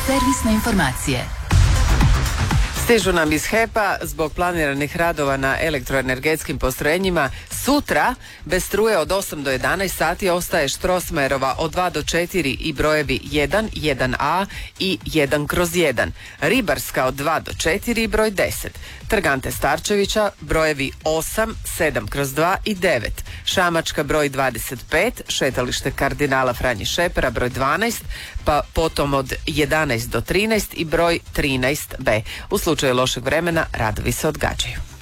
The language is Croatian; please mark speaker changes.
Speaker 1: Servisne informacije.
Speaker 2: Stižu nam iz HEP-a zbog planiranih radova na elektroenergetskim postrojenjima. Sutra bez struje od 8 do 11 sati ostaje Štrosmajerova od 2 do 4 i brojevi 1, 1A i 1/1. Ribarska od 2 do 4 i broj 10. Trg Ante Starčevića brojevi 8, 7/2 i 9. Šamačka broj 25, šetalište kardinala Franje Šepera broj 12, pa potom od 11 do 13 i broj 13B. U slučaju lošeg vremena radovi se odgađaju.